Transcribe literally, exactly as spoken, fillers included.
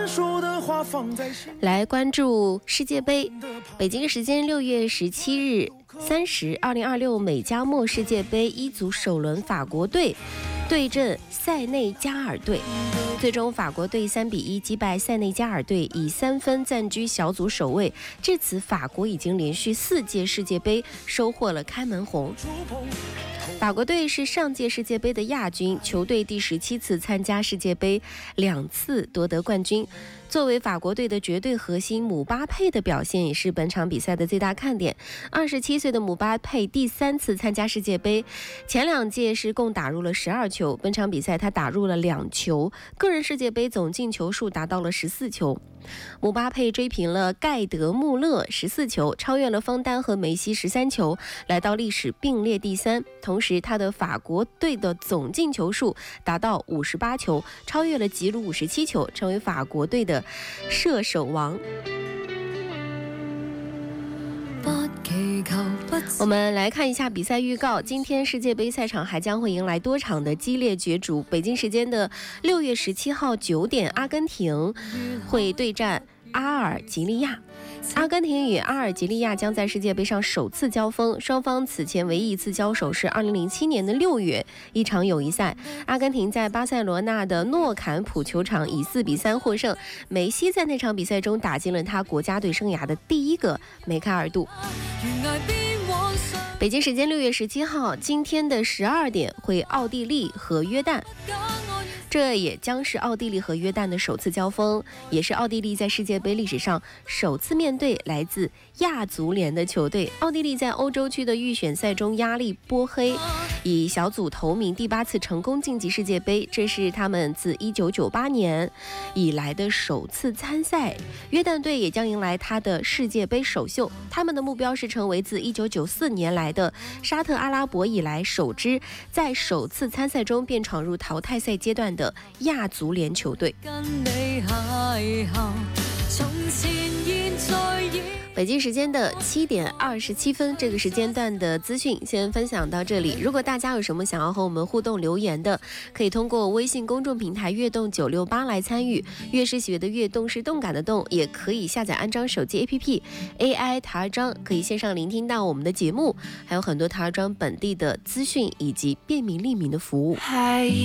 来关注世界杯。北京时间六月十七日三十，二零二六美加墨世界杯一组首轮，法国队对阵塞内加尔队，最终法国队三比一击败塞内加尔队，以三分暂居小组首位。至此，法国已经连续四届世界杯收获了开门红。法国队是上届世界杯的亚军，球队第十七次参加世界杯，两次夺得冠军。作为法国队的绝对核心，姆巴佩的表现也是本场比赛的最大看点。二十七岁的姆巴佩第三次参加世界杯，前两届是共打入了十二球，本场比赛他打入了两球，个人世界杯总进球数达到了十四球。姆巴佩追平了盖德穆勒十四球，超越了方丹和梅西十三球，来到历史并列第三。同时，他的法国队的总进球数达到五十八球，超越了吉鲁五十七球，成为法国队的射手王。我们来看一下比赛预告，今天世界杯赛场还将会迎来多场的激烈角逐。北京时间的六月十七号九点，阿根廷会对战阿尔及利亚。阿根廷与阿尔及利亚将在世界杯上首次交锋，双方此前唯一一次交手是二零零七年的六月一场友谊赛，阿根廷在巴塞罗那的诺坎普球场以四比三获胜。梅西在那场比赛中打进了他国家队生涯的第一个梅开二度。北京时间六月十七号，今天的十二点会奥地利和约旦。这也将是奥地利和约旦的首次交锋，也是奥地利在世界杯历史上首次面对来自亚足联的球队。奥地利在欧洲区的预选赛中压力波黑，以小组头名第八次成功晋级世界杯，这是他们自一九九八年以来的首次参赛。约旦队也将迎来他的世界杯首秀，他们的目标是成为自一九九四年来的沙特阿拉伯以来首支在首次参赛中便闯入淘汰赛阶段的亚足联球队。北京时间的七点二十七分，这个时间段的资讯先分享到这里。如果大家有什么想要和我们互动留言的，可以通过微信公众平台悦动九六八来参与。悦是喜悦的悦，动是动感的动，也可以下载安装手机 A P P A I 塔尔庄，可以线上聆听到我们的节目，还有很多塔尔庄本地的资讯以及便民利民的服务。